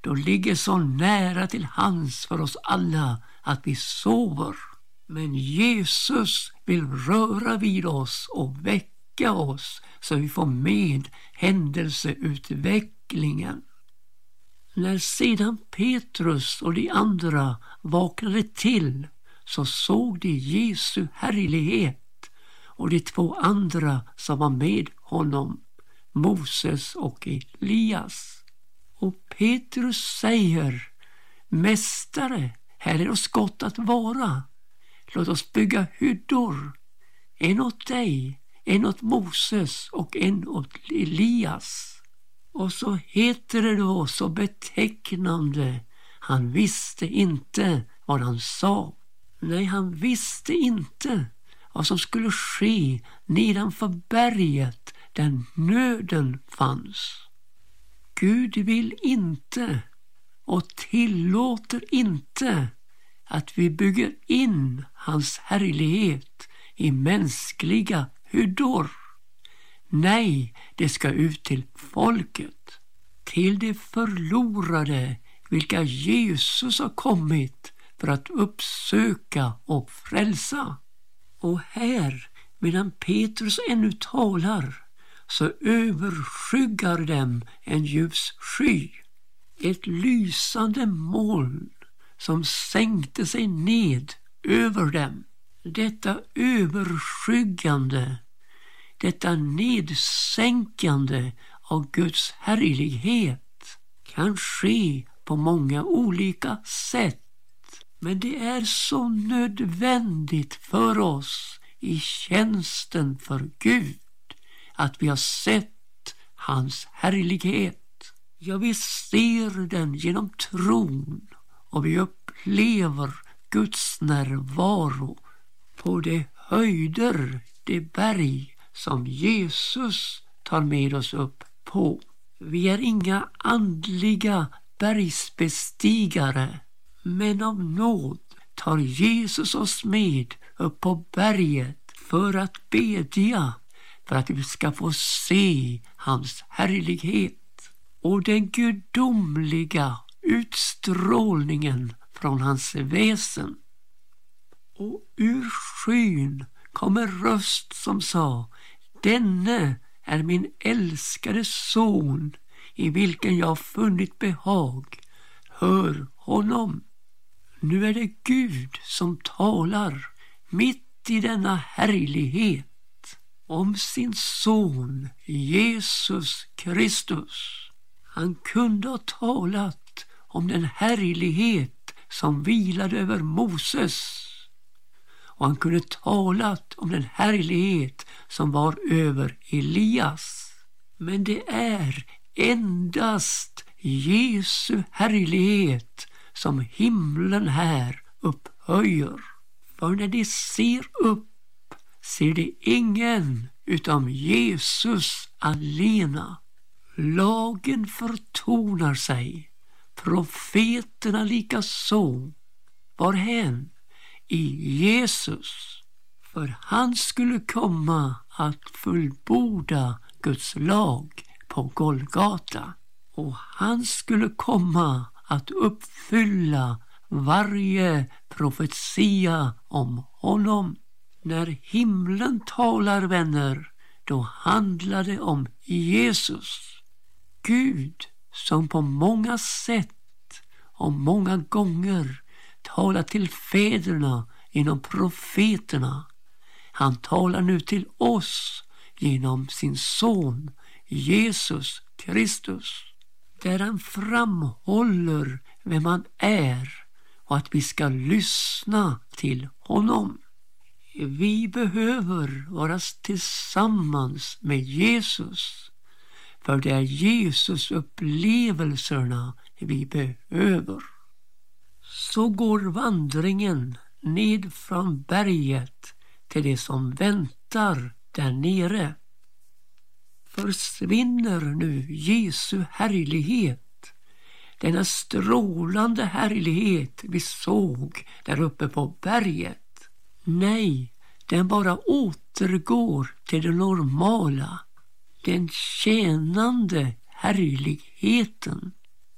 då ligger så nära till hands för oss alla att vi sover. Men Jesus vill röra vid oss och väcka oss så vi får med händelseutvecklingen. När sedan Petrus och de andra vaknade till så såg de Jesu härlighet och de 2 andra som var med honom, Moses och Elias. Och Petrus säger: Mästare, här är oss gott att vara. Låt oss bygga hyddor, en åt dig, en åt Moses och en åt Elias. Och så heter det då så betecknande: han visste inte vad han sa. Nej, han visste inte vad som skulle ske nedanför berget där nöden fanns. Gud vill inte och tillåter inte att vi bygger in hans härlighet i mänskliga hyddor. Nej, det ska ut till folket, till de förlorade, vilka Jesus har kommit för att uppsöka och frälsa. Och här, medan Petrus ännu talar, så överskyggar dem en ljus sky, ett lysande moln som sänkte sig ned över dem. Detta överskyggande, detta nedsänkande av Guds härlighet kan ske på många olika sätt. Men det är så nödvändigt för oss i tjänsten för Gud att vi har sett hans härlighet. Ja, vi ser den genom tron och vi upplever Guds närvaro på de höjder, de berg som Jesus tar med oss upp på. Vi är inga andliga bergsbestigare, men av nåd tar Jesus oss med upp på berget för att bedja, för att vi ska få se hans härlighet och den gudomliga utstrålningen från hans väsen. Och ur skyn kom en röst som sa: denne är min älskade son, i vilken jag har funnit behag. Hör honom. Nu är det Gud som talar mitt i denna härlighet om sin son Jesus Kristus. Han kunde ha talat om den härlighet som vilade över Moses, och han kunde talat om den härlighet som var över Elias. Men det är endast Jesu härlighet som himlen här upphöjer. För när de ser upp ser de ingen utom Jesus alena. Lagen förtonar sig, profeterna lika så. Varhän? I Jesus. För han skulle komma att fullborda Guds lag på Golgata. Och han skulle komma att uppfylla varje profetia om honom. När himlen talar, vänner, då handlar det om Jesus. Gud som på många sätt och många gånger talar till fäderna genom profeterna. Han talar nu till oss genom sin son Jesus Kristus, där han framhåller vem han är och att vi ska lyssna till honom. Vi behöver vara tillsammans med Jesus, för det är Jesus upplevelserna vi behöver. Så går vandringen ned från berget till det som väntar där nere. Försvinner nu Jesu härlighet, denna strålande härlighet vi såg där uppe på berget? Nej, den bara återgår till det normala, den tjänande härligheten.